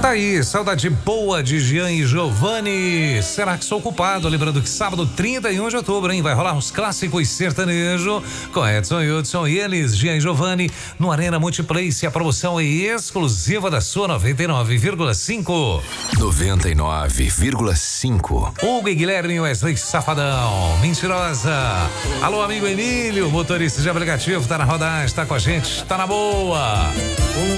Tá aí, saudade boa de Jean e Giovanni. Será que sou culpado? Lembrando que sábado 31 de outubro, hein? Vai rolar uns clássicos sertanejo com Edson e Hudson e eles, Jean e Giovanni, no Arena Multiplace. A promoção é exclusiva da sua 99,5. 99,5. Hugo e Guilherme Wesley Safadão. Mentirosa. Alô, amigo Emílio, motorista de aplicativo, tá na rodagem, tá com a gente, tá na boa.